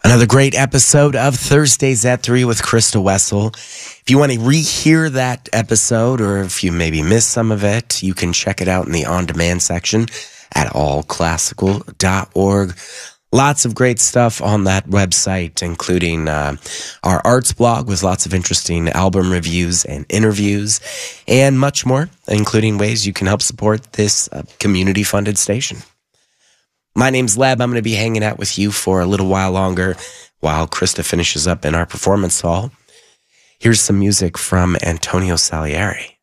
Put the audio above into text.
Another great episode of Thursdays at 3 with Krista Wessel. If you want to rehear that episode, or if you maybe missed some of it, you can check it out in the on-demand section at allclassical.org. Lots of great stuff on that website, including our arts blog with lots of interesting album reviews and interviews, and much more, including ways you can help support this community-funded station. My name's Leb. I'm going to be hanging out with you for a little while longer while Krista finishes up in our performance hall. Here's some music from Antonio Salieri.